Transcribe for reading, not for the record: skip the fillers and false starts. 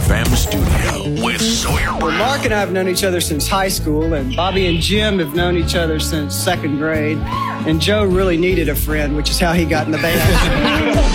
FM studio with Sawyer Brown. Well, Mark and I have known each other since high school, and Bobby and Jim have known each other since second grade. And Joe really needed a friend, which is how he got in the band.